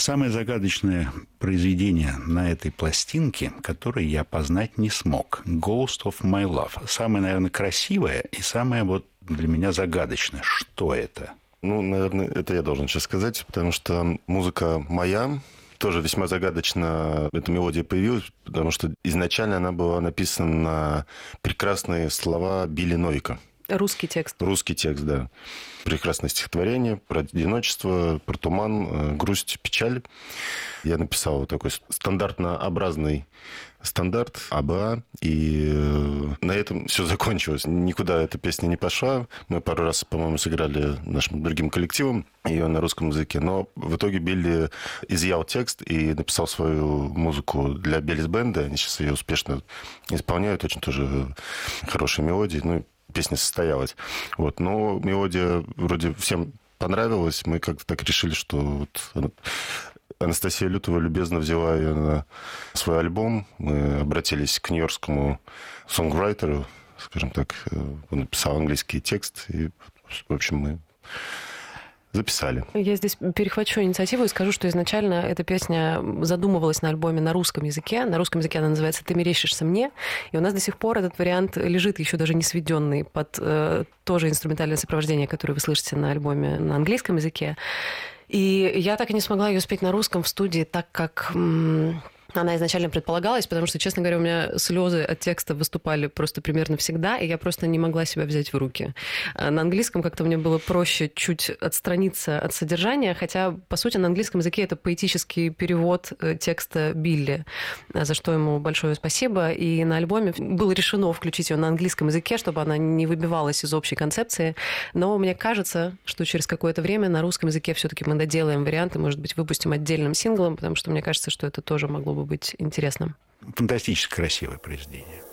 Самое загадочное произведение на этой пластинке, которое я познать не смог. «Ghost of My Love». Самое, наверное, красивое и самое вот для меня загадочное. Что это? Ну, наверное, это я должен сейчас сказать, потому что музыка моя. Тоже весьма загадочно эта мелодия появилась, потому что изначально она была написана на прекрасные слова Билли Новика. Русский текст. Русский текст, да. Прекрасное стихотворение про одиночество, про туман, грусть, печаль. Я написал вот такой стандартнообразный стандарт АБА, и на этом все закончилось. Никуда эта песня не пошла. Мы пару раз, по-моему, сыграли нашим другим коллективом ее на русском языке, но в итоге Билли изъял текст и написал свою музыку для Биллис Бенда. Они сейчас ее успешно исполняют, очень тоже хорошие мелодии. Ну, песня состоялась. Вот. Но мелодия вроде всем понравилась. Мы как-то так решили, что вот Анастасия Лютова любезно взяла ее на свой альбом. Мы обратились к нью-йоркскому сонграйтеру, скажем так. Он написал английский текст. И, в общем, мы записали. Я здесь перехвачу инициативу и скажу, что изначально эта песня задумывалась на альбоме на русском языке. На русском языке она называется «Ты мерещишься мне». И у нас до сих пор этот вариант лежит еще даже не сведенный под тоже инструментальное сопровождение, которое вы слышите на альбоме на английском языке. И я так и не смогла ее спеть на русском в студии, так как она изначально предполагалась, потому что, честно говоря, у меня слезы от текста выступали просто примерно всегда, и я просто не могла себя взять в руки. На английском как-то мне было проще чуть отстраниться от содержания, хотя, по сути, на английском языке это поэтический перевод текста Билли, за что ему большое спасибо. И на альбоме было решено включить ее на английском языке, чтобы она не выбивалась из общей концепции. Но мне кажется, что через какое-то время на русском языке все-таки мы доделаем варианты, может быть, выпустим отдельным синглом, потому что мне кажется, что это тоже могло бы быть интересным. Фантастически красивое произведение.